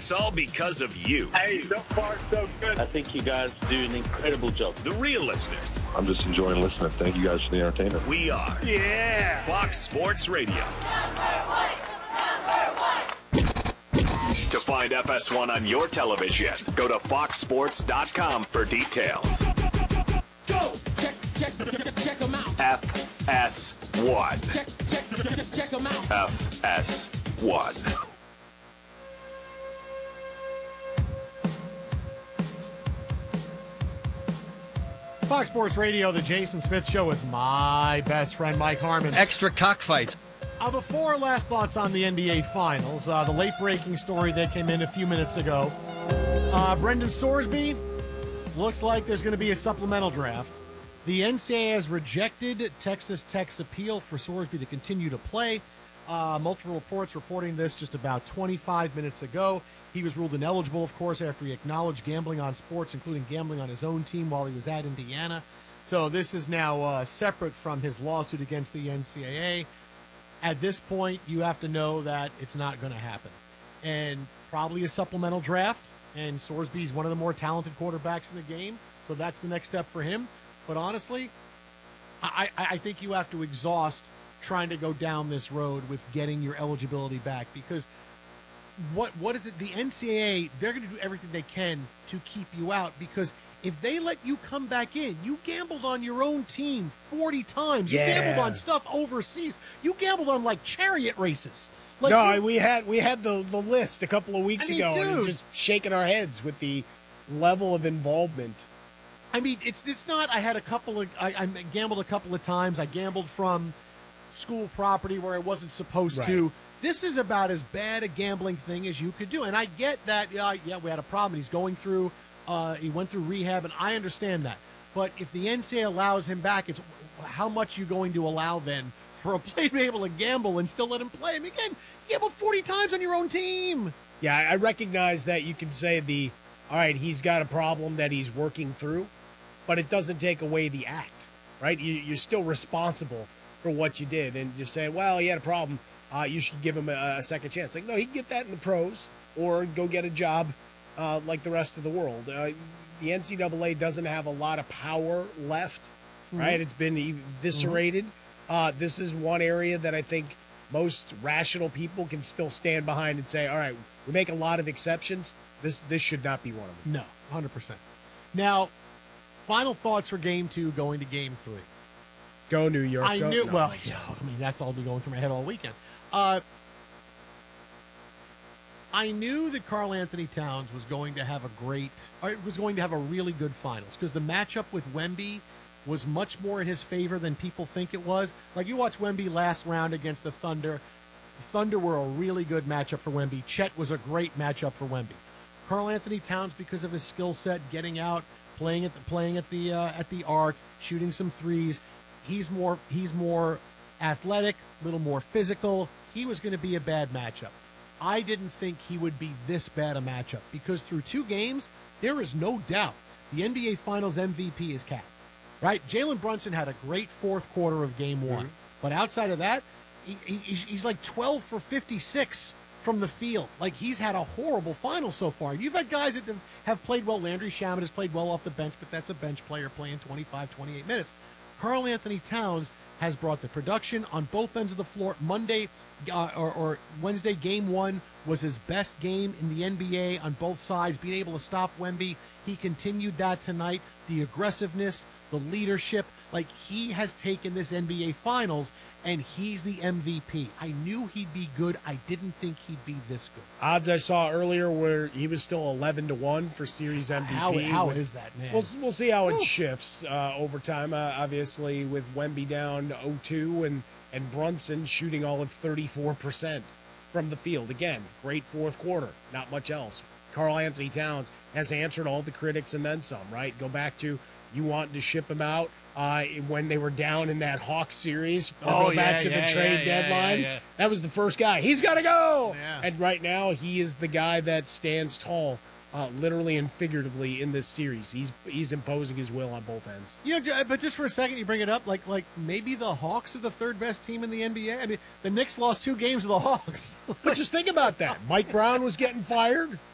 it's all because of you. Hey, so far so good. I think you guys do an incredible job. The real listeners. I'm just enjoying listening. Thank you guys for the entertainment. We are. Yeah. Fox Sports Radio. To find FS1 on your television, go to foxsports.com for details. Go! Check them out. FS1. Check them out. FS1. Fox Sports Radio, the Jason Smith Show with my best friend, Mike Harmon. Extra cockfights. Before our last thoughts on the NBA Finals, the late-breaking story that came in a few minutes ago. Brendan Sorsby, looks like there's going to be a supplemental draft. The NCAA has rejected Texas Tech's appeal for Sorsby to continue to play. Multiple reports reporting this just about 25 minutes ago. He was ruled ineligible, of course, after he acknowledged gambling on sports, including gambling on his own team while he was at Indiana. So this is now separate from his lawsuit against the NCAA. At this point, you have to know that it's not going to happen. And probably a supplemental draft. And Sorsby's one of the more talented quarterbacks in the game. So that's the next step for him. But honestly, I think you have to exhaust trying to go down this road with getting your eligibility back. Because what is it? The NCAA, they're going to do everything they can to keep you out. Because if they let you come back in, you gambled on your own team 40 times. You gambled on stuff overseas. You gambled on, like, chariot races. Like, no, we had the list a couple of weeks ago, and dude, just shaking our heads with the level of involvement. I mean, it's not. I had I gambled a couple of times. I gambled from school property where I wasn't supposed to. This is about as bad a gambling thing as you could do. And I get that. Yeah, we had a problem. He's going through. He went through rehab, and I understand that. But if the NCAA allows him back, it's how much you going to allow then for a player to be able to gamble and still let him play? I mean, again, you gambled 40 times on your own team. Yeah, I recognize that you can say all right, he's got a problem that he's working through, but it doesn't take away the act, right? You're still responsible for what you did, and just saying, well, he had a problem, you should give him a second chance. Like, no, he can get that in the pros or go get a job like the rest of the world. The NCAA doesn't have a lot of power left, right? It's been eviscerated. This is one area that I think most rational people can still stand behind and say, all right, we make a lot of exceptions. This should not be one of them. No, 100%. Now, final thoughts for Game 2 going to Game 3. Go New York. I knew. Well, I mean, that's all be going through my head all weekend. I knew that Karl Anthony Towns was going to have a really good finals because the matchup with Wemby was much more in his favor than people think it was. Like, you watch Wemby last round against the Thunder. The Thunder were a really good matchup for Wemby. Chet was a great matchup for Wemby. Karl Anthony Towns, because of his skill set, getting out, playing at the arc, shooting some threes. He's more athletic, a little more physical. He was going to be a bad matchup. I didn't think he would be this bad a matchup because through 2 games, there is no doubt the NBA Finals MVP is Cat. Right? Jalen Brunson had a great fourth quarter of Game 1. But outside of that, he's like 12 for 56 from the field. Like, he's had a horrible final so far. You've had guys that have played well. Landry Shamet has played well off the bench, but that's a bench player playing 25, 28 minutes. Karl Anthony Towns has brought the production on both ends of the floor. Monday or Wednesday, Game 1 was his best game in the NBA on both sides, being able to stop Wemby. He continued that tonight. The aggressiveness, the leadership, like, he has taken this NBA Finals, and he's the MVP. I knew he'd be good. I didn't think he'd be this good. Odds I saw earlier where he was still 11-1 for Series MVP. How is that, man? We'll see how it shifts over time. Obviously, with Wemby down 0-2 and Brunson shooting all of 34% from the field. Again, great fourth quarter. Not much else. Karl Anthony Towns has answered all the critics and then some, right? Go back to you wanting to ship him out when they were down in that Hawks series. Go back to the trade deadline. Yeah. That was the first guy. He's got to go. Yeah. And right now, he is the guy that stands tall, literally and figuratively, in this series. He's imposing his will on both ends. You know, but just for a second, you bring it up, like maybe the Hawks are the third best team in the NBA. I mean, the Knicks lost 2 games to the Hawks. But just think about that. Mike Brown was getting fired.